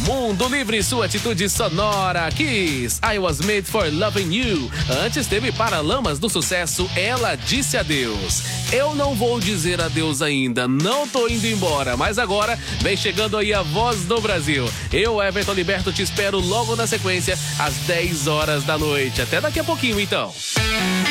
Mundo Livre, sua atitude sonora. Kiss, I Was Made for Loving You. Antes teve Paralamas do Sucesso, Ela Disse Adeus. Eu não vou dizer adeus ainda, não tô indo embora, mas agora vem chegando aí a Voz do Brasil. Eu, Everton Liberto, te espero logo na sequência, às 10 horas da noite. Até daqui a pouquinho, então.